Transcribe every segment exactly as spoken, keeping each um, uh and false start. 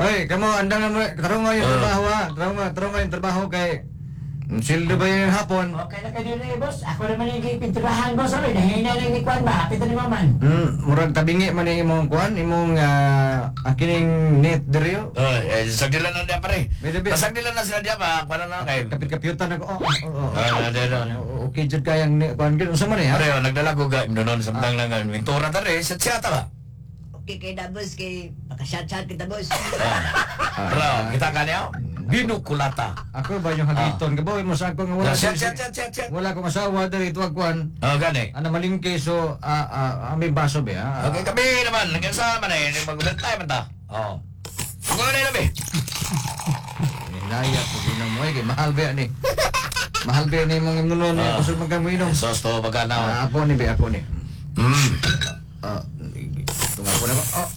Oy, kamu andang na mo, tarong nga yung trabaho ha. Tarong nga, tarong nga yung trabaho kay... Sildo ba yung hapon? Okay na kayo rin, boss. Ako naman yung ipinturahan, boss. Ano, nahihina lang ni Kwan ba? Hapit na ni Maman. Hmm, murag tabingi man yung imong kuan, imong uh, akining net diriyo. Oh, eh, sagdilan na niya pare. May dabi. Pasagdilan na sila diya ba? Para na kayo. Kapit-kapiutan ako. Oh, oh, oh. Ah, ada ada. Okay jud kayang ni kuan gid unsa man eh ha? Pare, oh, nagdala ko ga imnonon samtang lang ang pintura ta re, sa tsata ba? Okay kay da, boss. Kay makashot-shot kita, boss. Bro, kita kanyo. Binukulata. Ako ba yung hagiton ka ba mo sa ako nga wala. Chat chat chat chat chat. Wala ko masawa diri tuwag kuan. Oh, gani. Ana malingke so ah ah aming baso be ha. Okay, kami naman, nagkasama man eh, mag-ubentay man ta. Oh. Ako na nabi. Nilaya ko ginom mo kay mahal ba ni. Mahal ba ni mga nuno ni Ah. usul magkamuinom. Sos to pagka na. Ah, ako ni be ako ni. Hmm. Ah, tunga ko na ba? Oh.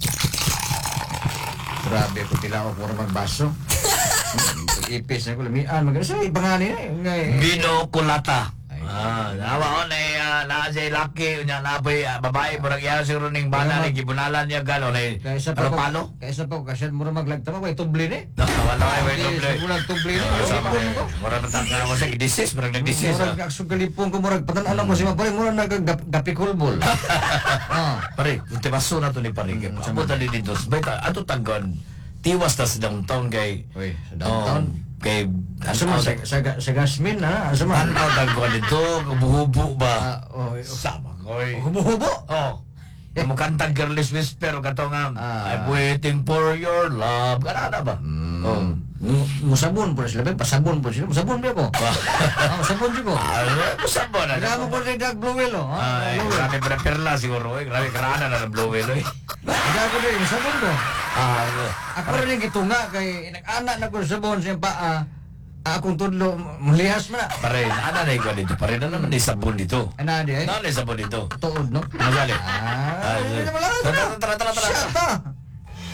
Grabe ko tila ako puro magbaso. Ipis na ko lamian magano sa ibangani na ngay. Binukulata. Ah, nawa on ay na say lucky nya na bay babae murag iya siguro ning bana ni gibunalan niya galo na Kaysa pa pero ko palo. kaysa pa ko kasi mura maglagta mo kay tubli ni. Wala ay may doble. Murag tubli ni. Murag patang mo sa disease, murag nag-disease. Murag nagsugalipong ko murag patan-alam mo si mapare murag naggapikulbol. Ah. Pare, yung timaso na to ni pare. Amo tali dito. Beta ato tanggon. Tiwas ta sa downtown kay Uy, sa downtown. Kay Asa man sa sa, sa Gasmin ha? Asa man? ano tanggon dito, buhubo ba? Ah, oh, Sama koy. hubo-hubo. Oh. Amo kantang Girlish Whisper kato nga. Ah. I'm waiting for your love. Kana ba? Oh. Musabon po sila, pasabon po sila. Musabon ba ko? Ah, musabon ko. Ah, musabon na. Kailangan mo po rin dag blue whale, oh. Ay, grabe para perla siguro eh. Grabe karana na ng blue whale eh. Kailangan ko rin, musabon ko. Ah, Ako rin yung gitunga kay nag-anak na ko sa sabon siya pa ah, akong tudlo mulihas man na. pare, ana na ikaw dito. Pare na naman may sabon dito. Ano di eh? Ano na sabon dito? Tuod no? Magali. Ah, Ah, hindi naman lang. tara, tara, tara, tara, tara. Shut up!